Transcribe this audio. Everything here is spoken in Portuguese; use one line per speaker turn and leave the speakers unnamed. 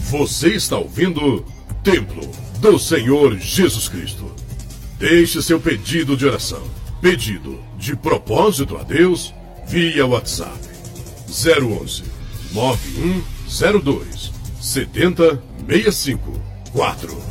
Você está ouvindo Templo do Senhor Jesus Cristo. Deixe seu pedido de oração, pedido de propósito a Deus, via WhatsApp 011 9102 7065 4.